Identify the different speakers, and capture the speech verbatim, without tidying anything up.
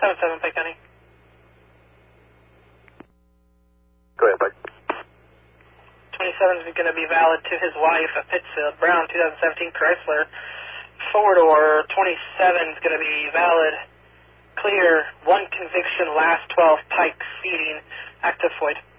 Speaker 1: seven seven, Pike County.
Speaker 2: Go ahead, Pike.
Speaker 1: twenty-seven is going to be valid to his wife, a Pittsfield Brown twenty seventeen Chrysler. Four-door twenty-seven is going to be valid, clear, one conviction, last twelve, Pike, speeding, active void.